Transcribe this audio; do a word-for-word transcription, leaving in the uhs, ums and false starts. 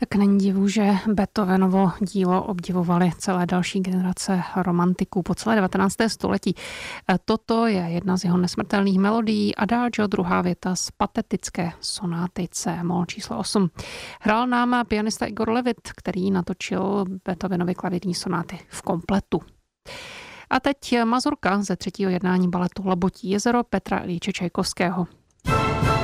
Tak není divu, že Beethovenovo dílo obdivovali celé další generace romantiků po celé devatenácté století. Toto je jedna z jeho nesmrtelných melodií Adagio, druhá věta z patetické sonáty C-moll číslo osm. Hrál nám pianista Igor Levit, který natočil Beethovenovy klavírní sonáty v kompletu. A teď mazurka ze třetího jednání baletu Labutí jezero Petra Iljiče Čajkovského.